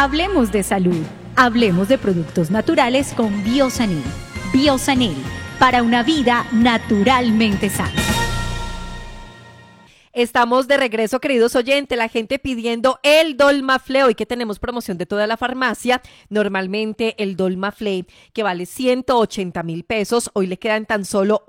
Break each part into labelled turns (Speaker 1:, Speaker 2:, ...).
Speaker 1: Hablemos de salud. Hablemos de productos naturales con Biosanil. Biosanil, para una vida naturalmente sana.
Speaker 2: Estamos de regreso, queridos oyentes, la gente pidiendo el Dolmaflé. Hoy que tenemos promoción de toda la farmacia, normalmente el Dolmaflé, que vale 180,000 pesos, hoy le quedan tan solo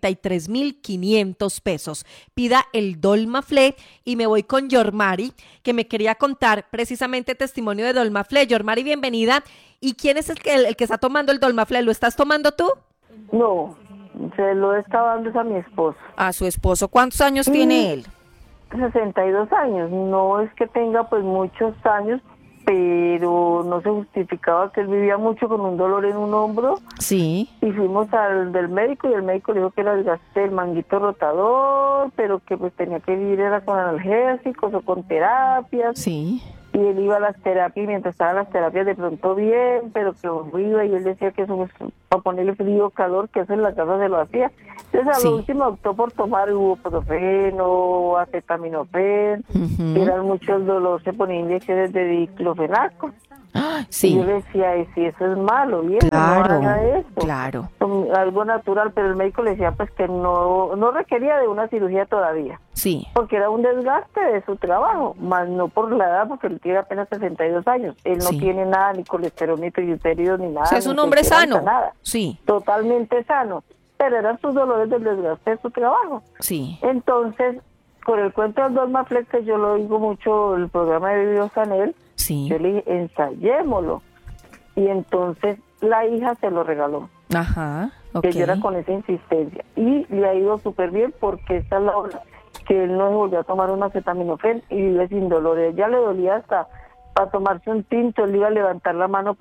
Speaker 2: 83,500 pesos. Pida el Dolmaflé y me voy con Yormari, que me quería contar precisamente testimonio de Dolmaflé. Yormari, bienvenida. ¿Y quién es el que está tomando el Dolmaflé? ¿Lo estás tomando tú?
Speaker 3: No, se lo estaba dando a mi esposo.
Speaker 2: A su esposo. ¿Cuántos años tiene él?
Speaker 3: 62 años. No es que tenga pues muchos años, pero no se justificaba que él vivía mucho con un dolor en un hombro.
Speaker 2: Sí.
Speaker 3: Y fuimos al del médico y el médico le dijo que era desgaste del manguito rotador, pero que pues tenía que vivir era con analgésicos o con terapias.
Speaker 2: Sí.
Speaker 3: Y él iba a las terapias y mientras estaba en las terapias de pronto bien, pero que iba y él decía que eso es para ponerle frío o calor, que eso en la casa se lo hacía. Entonces a lo último optó por tomar ibuprofeno, acetaminofén, que eran muchos dolores, se ponía inyecciones de diclofenaco.
Speaker 2: Sí.
Speaker 3: Y yo le decía, ¿y si eso es malo? Bien,
Speaker 2: claro,
Speaker 3: no haga eso.
Speaker 2: Claro.
Speaker 3: Algo natural, pero el médico le decía pues que no requería de una cirugía todavía.
Speaker 2: Sí.
Speaker 3: Porque era un desgaste de su trabajo, más no por la edad, porque él tiene apenas 62 años. Él no tiene nada, ni colesterol, ni triglicéridos, ni nada.
Speaker 2: O sea, es un hombre sano.
Speaker 3: Nada.
Speaker 2: Sí.
Speaker 3: Totalmente sano. Pero eran sus dolores del desgaste de su trabajo.
Speaker 2: Sí.
Speaker 3: Entonces, con el cuento del Dolmaflex, que yo lo oigo mucho, el programa de Biosanel,
Speaker 2: sí.
Speaker 3: Yo le dije, ensayémoslo. Y entonces la hija se lo regaló.
Speaker 2: Ajá, okay.
Speaker 3: Que yo era con esa insistencia. Y le ha ido súper bien porque esta es la hora que él no se volvió a tomar un acetaminofén y vive sin dolor. Ya le dolía hasta para tomarse un tinto, él iba a levantar la mano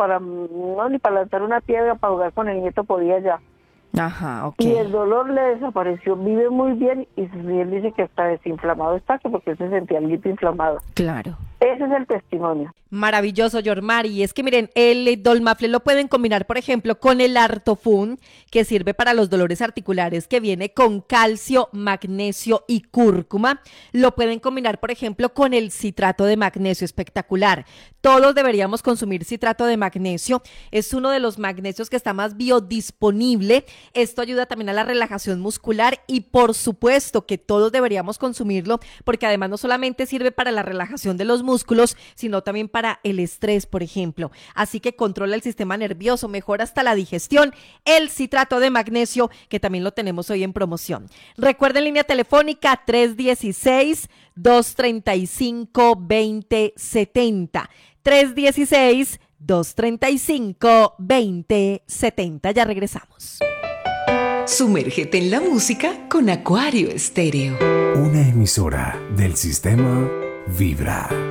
Speaker 3: ni para lanzar una piedra, para jugar con el nieto podía ya.
Speaker 2: Ajá, ok.
Speaker 3: Y el dolor le desapareció, vive muy bien y él dice que está desinflamado está, porque él se sentía algo inflamado.
Speaker 2: Claro.
Speaker 3: Ese es el testimonio.
Speaker 2: Maravilloso, Yormari. Y es que miren, el Dolmaflé lo pueden combinar, por ejemplo, con el Artofun, que sirve para los dolores articulares, que viene con calcio, magnesio y cúrcuma. Lo pueden combinar, por ejemplo, con el citrato de magnesio, espectacular. Todos deberíamos consumir citrato de magnesio. Es uno de los magnesios que está más biodisponible. Esto ayuda también a la relajación muscular y, por supuesto, que todos deberíamos consumirlo, porque además no solamente sirve para la relajación de los músculos, sino también para el estrés, por ejemplo. Así que controla el sistema nervioso, mejora hasta la digestión. El citrato de magnesio, que también lo tenemos hoy en promoción. Recuerden, línea telefónica 316-235-2070. 316-235-2070. Ya regresamos.
Speaker 4: Sumérgete en la música con Acuario Estéreo.
Speaker 5: Una emisora del sistema Vibra.